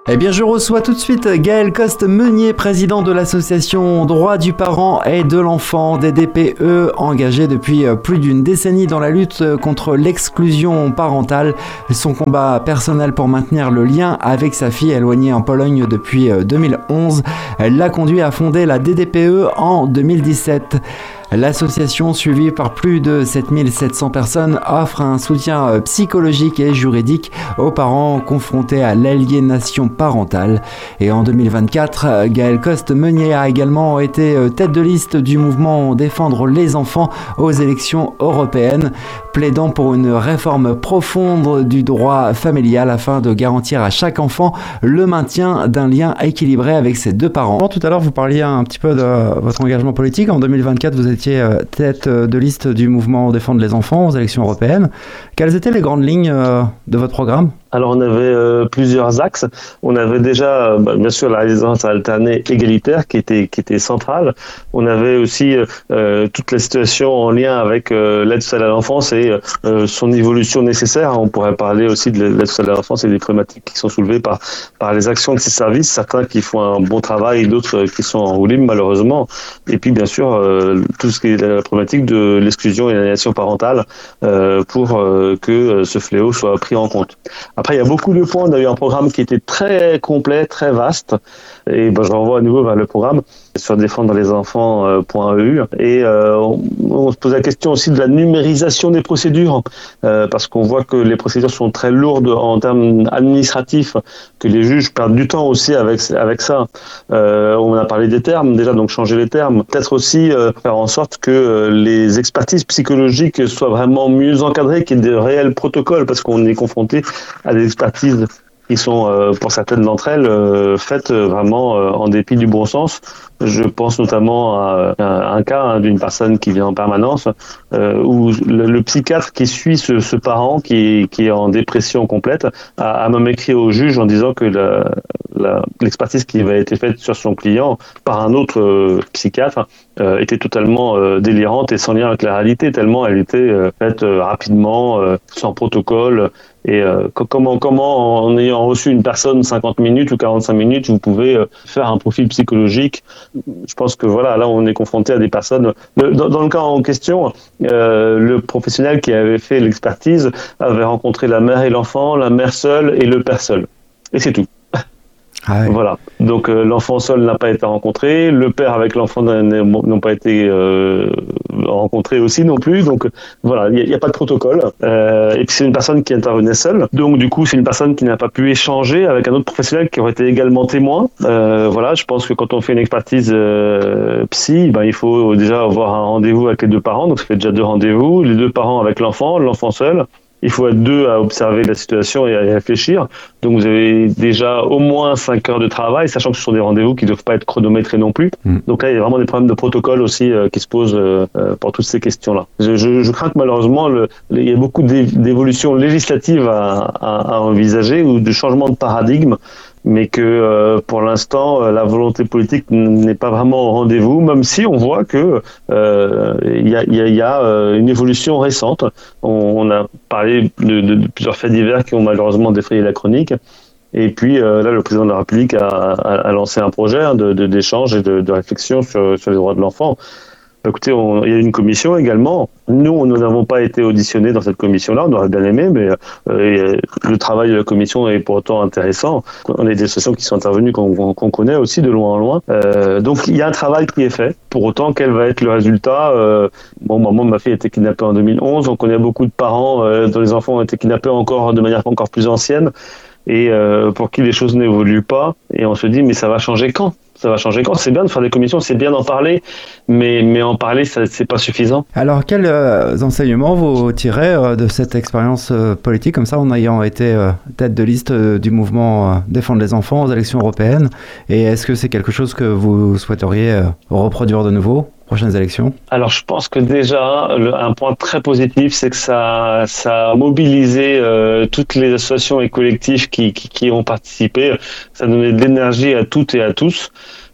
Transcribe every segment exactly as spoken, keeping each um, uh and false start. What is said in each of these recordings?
Eh bien, je reçois tout de suite Gaël Coste-Meunier, président de l'association Droits du parent et de l'enfant, D D P E, engagé depuis plus d'une décennie dans la lutte contre l'exclusion parentale. Son combat personnel pour maintenir le lien avec sa fille éloignée en Pologne depuis deux mille onze l'a conduit à fonder la D D P E en deux mille dix-sept. L'association, suivie par plus de sept mille sept cents personnes, offre un soutien psychologique et juridique aux parents confrontés à l'aliénation parentale. Et en deux mille vingt-quatre, Gaël Coste-Meunier a également été tête de liste du mouvement Défendre les enfants aux élections européennes, plaidant pour une réforme profonde du droit familial afin de garantir à chaque enfant le maintien d'un lien équilibré avec ses deux parents. Tout à l'heure, vous parliez un petit peu de votre engagement politique. En deux mille vingt-quatre, vous étiez tête de liste du mouvement Défendre les enfants aux élections européennes. Quelles étaient les grandes lignes de votre programme ? Alors on avait euh, plusieurs axes. On avait déjà, euh, bah, bien sûr, la résidence alternée égalitaire qui était qui était centrale. On avait aussi euh, toute la situation en lien avec euh, l'aide sociale à l'enfance et euh, son évolution nécessaire. On pourrait parler aussi de l'aide sociale à l'enfance et des problématiques qui sont soulevées par par les actions de ces services, certains qui font un bon travail et d'autres qui sont en roue libre malheureusement. Et puis bien sûr euh, tout ce qui est la problématique de l'exclusion et l'aliénation parentale euh, pour euh, que ce fléau soit pris en compte. Après, il y a beaucoup de points. On a eu un programme qui était très complet, très vaste. Et ben, je renvoie à nouveau vers le programme sur défendre les enfants point e u. Et euh, on, on se pose la question aussi de la numérisation des procédures, euh, parce qu'on voit que les procédures sont très lourdes en termes administratifs, que les juges perdent du temps aussi avec avec ça. Euh, on a parlé des termes déjà, donc changer les termes. Peut-être aussi euh, faire en sorte que euh, les expertises psychologiques soient vraiment mieux encadrées, qu'il y ait de réels protocoles, parce qu'on est confronté à des expertises qui sont, euh, pour certaines d'entre elles, euh, faites vraiment euh, en dépit du bon sens. Je pense notamment à, à un cas hein, d'une personne qui vient en permanence, euh, où le, le psychiatre qui suit ce, ce parent qui, qui est en dépression complète a, a même écrit au juge en disant que la, la, l'expertise qui avait été faite sur son client par un autre euh, psychiatre euh, était totalement euh, délirante et sans lien avec la réalité, tellement elle était euh, faite euh, rapidement, euh, sans protocole. Et euh, comment, comment, en ayant reçu une personne cinquante minutes ou quarante-cinq minutes, vous pouvez euh, faire un profil psychologique. Je pense que voilà, là, on est confronté à des personnes. Dans, dans le cas en question, euh, le professionnel qui avait fait l'expertise avait rencontré la mère et l'enfant, la mère seule et le père seul. Et c'est tout. Ah ouais. Voilà. Donc euh, l'enfant seul n'a pas été rencontré, le père avec l'enfant n'ont pas été euh, rencontrés aussi non plus. Donc voilà, il n'y a, a pas de protocole. Euh, et puis c'est une personne qui intervenait seule. Donc du coup, c'est une personne qui n'a pas pu échanger avec un autre professionnel qui aurait été également témoin. Euh, voilà, je pense que quand on fait une expertise euh, psy, ben il faut déjà avoir un rendez-vous avec les deux parents. Donc ça fait déjà deux rendez-vous, les deux parents avec l'enfant, l'enfant seul. Il faut être deux à observer la situation et à y réfléchir. Donc vous avez déjà au moins cinq heures de travail, sachant que ce sont des rendez-vous qui ne doivent pas être chronométrés non plus. Mmh. Donc là, il y a vraiment des problèmes de protocole aussi euh, qui se posent euh, pour toutes ces questions-là. Je, je, je crains que malheureusement, le, il y a beaucoup d'évolutions législatives à, à, à envisager ou de changements de paradigme, mais que euh, pour l'instant euh, la volonté politique n'est pas vraiment au rendez-vous, même si on voit que euh, il y a, y a, y a euh, une évolution récente. On, on a parlé de, de, de plusieurs faits divers qui ont malheureusement défrayé la chronique. Et puis euh, là, le président de la République a, a, a lancé un projet hein, de, de, d'échange et de, de réflexion sur, sur les droits de l'enfant. Écoutez, on, il y a une commission également. Nous, nous n'avons pas été auditionnés dans cette commission-là. On aurait bien aimé, mais euh, le travail de la commission est pourtant intéressant. On a des associations qui sont intervenues qu'on, qu'on connaît aussi de loin en loin. Euh, donc, il y a un travail qui est fait. Pour autant, quel va être le résultat euh, Bon, moi, ma fille a été kidnappée en deux mille onze. On connaît beaucoup de parents euh, dont les enfants ont été kidnappés encore de manière encore plus ancienne et euh, pour qui les choses n'évoluent pas. Et on se dit, mais ça va changer quand Ça va changer quand C'est bien de faire des commissions, c'est bien d'en parler, mais, mais en parler, ça, c'est pas suffisant. Alors, quels euh, enseignements vous tirez euh, de cette expérience euh, politique, comme ça, en ayant été euh, tête de liste euh, du mouvement euh, Défendre les enfants aux élections européennes ? Et est-ce que c'est quelque chose que vous souhaiteriez euh, reproduire de nouveau ? Prochaines élections ? Alors, je pense que déjà, le, un point très positif, c'est que ça, ça a mobilisé euh, toutes les associations et collectifs qui, qui, qui ont participé. Ça a donné de l'énergie à toutes et à tous.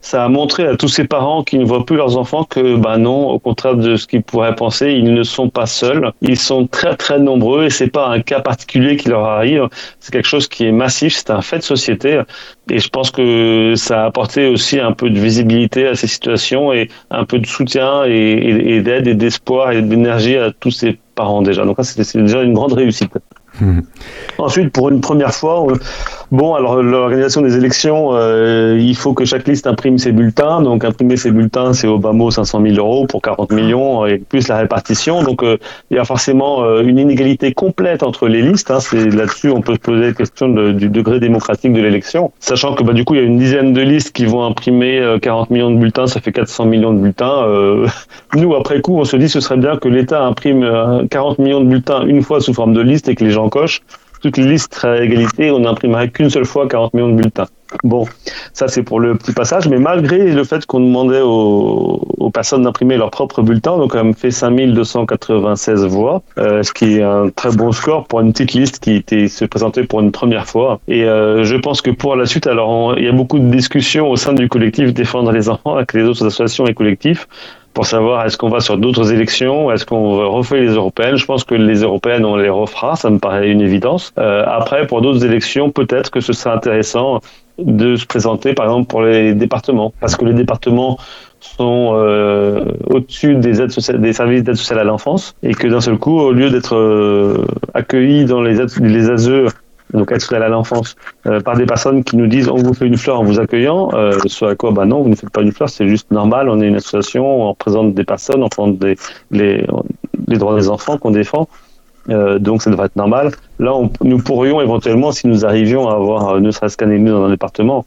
ça a montré à tous ces parents qui ne voient plus leurs enfants que, bah non, au contraire de ce qu'ils pourraient penser, ils ne sont pas seuls. Ils sont très très nombreux et c'est pas un cas particulier qui leur arrive. C'est quelque chose qui est massif, c'est un fait de société. Et je pense que ça a apporté aussi un peu de visibilité à ces situations et un peu de soutien et, et, et d'aide et d'espoir et d'énergie à tous ces parents déjà. Donc ça, c'est, c'est déjà une grande réussite. Mmh. Ensuite, pour une première fois, on... bon, alors l'organisation des élections, euh, il faut que chaque liste imprime ses bulletins. Donc, imprimer ses bulletins, c'est au bas mot cinq cent mille euros pour quarante millions et plus la répartition. Donc, euh, il y a forcément euh, une inégalité complète entre les listes. Hein. C'est là-dessus, on peut se poser la question de, du degré démocratique de l'élection, sachant que bah du coup, il y a une dizaine de listes qui vont imprimer euh, quarante millions de bulletins, ça fait quatre cents millions de bulletins. Euh, nous, après coup, on se dit, ce serait bien que l'État imprime euh, quarante millions de bulletins une fois sous forme de liste et que les gens cochent. Toutes les listes seraient à égalité, on n'imprimerait qu'une seule fois quarante millions de bulletins. Bon, ça c'est pour le petit passage, mais malgré le fait qu'on demandait aux, aux personnes d'imprimer leurs propres bulletins, on a quand même fait cinq mille deux cent quatre-vingt-seize voix, euh, ce qui est un très bon score pour une petite liste qui était se présentait pour une première fois. Et euh, je pense que pour la suite, alors on, il y a beaucoup de discussions au sein du collectif Défendre les enfants avec les autres associations et collectifs, pour savoir est-ce qu'on va sur d'autres élections, est-ce qu'on refait les européennes. Je pense que les européennes, on les refera, ça me paraît une évidence. Euh, après, pour d'autres élections, peut-être que ce serait intéressant de se présenter, par exemple, pour les départements, parce que les départements sont euh, au-dessus des, aides sociales, des services d'aide sociale à l'enfance, et que d'un seul coup, au lieu d'être euh, accueillis dans les, aides, les A S E, donc aide sociale à l'enfance, euh, par des personnes qui nous disent on vous fait une fleur en vous accueillant, euh, soit à quoi bah non, vous ne faites pas une fleur, c'est juste normal, on est une association, on représente des personnes, on représente des, les, les droits des enfants qu'on défend, euh, donc ça devrait être normal. Là, on, nous pourrions éventuellement, si nous arrivions à avoir euh, ne serait-ce qu'un élu dans un département,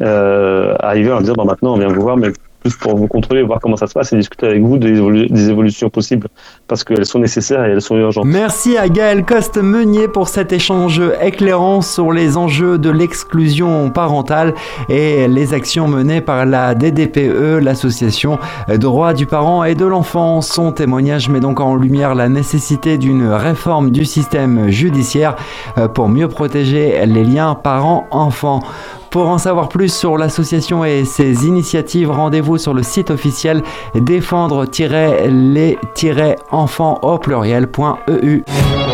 euh, arriver à dire bah, maintenant on vient vous voir, mais plus pour vous contrôler, voir comment ça se passe et discuter avec vous des, évolu- des évolutions possibles parce qu'elles sont nécessaires et elles sont urgentes. Merci à Gaël Coste-Meunier pour cet échange éclairant sur les enjeux de l'exclusion parentale et les actions menées par la D D P E, l'association Droits du parent et de l'enfant. Son témoignage met donc en lumière la nécessité d'une réforme du système judiciaire pour mieux protéger les liens parents-enfants. Pour en savoir plus sur l'association et ses initiatives, rendez-vous sur le site officiel défendre les enfants au pluriel point e u.